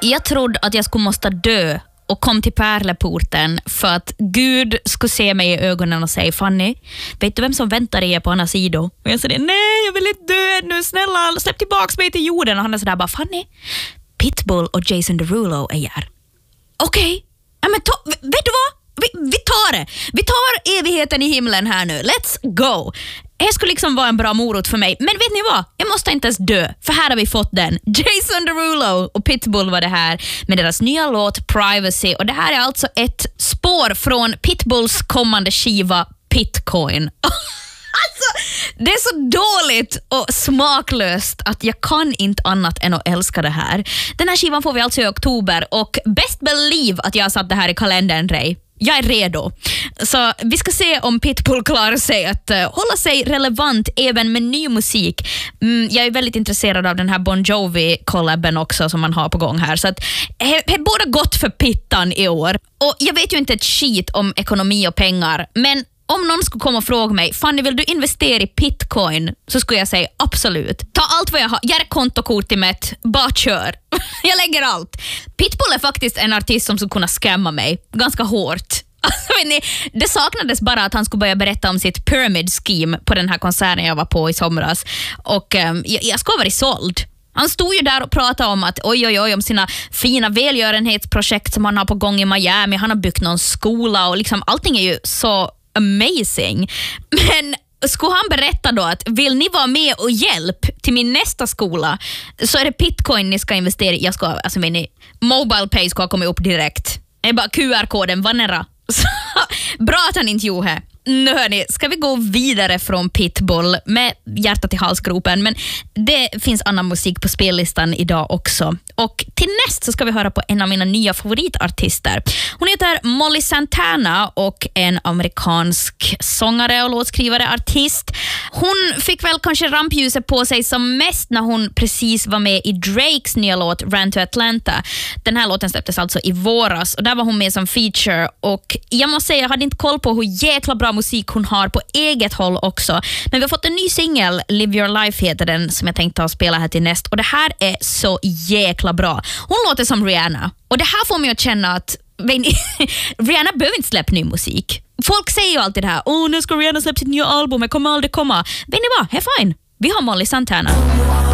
Jag trodde att jag skulle måste dö och kom till pärleporten för att Gud skulle se mig i ögonen och säga: Fanny, vet du vem som väntar dig på andra sidan? Och jag sa: nej, jag vill inte dö nu, snälla, släpp tillbaks mig till jorden. Och han är sådär bara: Fanny, Pitbull och Jason Derulo är här. Okej. Ja, men vet du vad? Vi tar det. Vi tar evigheten i himlen här nu. Let's go. Det skulle liksom vara en bra morot för mig. Men vet ni vad? Jag måste inte ens dö. För här har vi fått den. Jason Derulo och Pitbull var det här med deras nya låt Privacy. Och det här är alltså ett spår från Pitbulls kommande skiva Pitcoin. Alltså, det är så dåligt och smaklöst att jag kan inte annat än att älska det här. Den här skivan får vi alltså i oktober och best believe att jag har satt det här i kalendern, Ray. Jag är redo. Så vi ska se om Pitbull klarar sig att hålla sig relevant även med ny musik. Jag är väldigt intresserad av den här Bon Jovi-collaben också som man har på gång här. Så att det är båda gott för pittan i år. Och jag vet ju inte ett skit om ekonomi och pengar, men om någon skulle komma och fråga mig: Fanny, vill du investera i Pitcoin? Så skulle jag säga absolut. Ta allt vad jag har. Gör kontokort i mitt. Bara kör. Jag lägger allt. Pitbull är faktiskt en artist som skulle kunna skämma mig ganska hårt. Det saknades bara att han skulle börja berätta om sitt pyramid scheme på den här konserten jag var på i somras. Och jag skulle vara såld. Han stod ju där och pratade om att om sina fina välgörenhetsprojekt som han har på gång i Miami. Han har byggt någon skola och liksom allting är ju så amazing. Men skulle han berätta då att vill ni vara med och hjälp till min nästa skola så är det Pitcoin ni ska investera i. Jag ska, alltså Mobile Pay ska komma upp direkt. Det är bara QR-koden, vanera. Bra att han inte gjorde. Nu hörni, ska vi gå vidare från Pitbull med hjärtat i halsgropen, men det finns annan musik på spellistan idag också. Och till näst så ska vi höra på en av mina nya favoritartister. Hon heter Molly Santana och en amerikansk sångare och låtskrivare, artist. Hon fick väl kanske rampljuset på sig som mest när hon precis var med i Drakes nya låt Ran to Atlanta. Den här låten släpptes alltså i våras och där var hon med som feature, och jag måste säga, jag hade inte koll på hur jäkla bra musik hon har på eget håll också. Men vi har fått en ny singel, Live Your Life heter den, som jag tänkte spela här till näst. Och det här är så jäkla bra. Hon låter som Rihanna. Och det här får mig att känna att Rihanna behöver inte släppa ny musik. Folk säger ju alltid det här: nu ska Rihanna släppa sitt nya album, jag kommer aldrig komma. Vet ni vad? Hej fine. Vi har Molly Santana.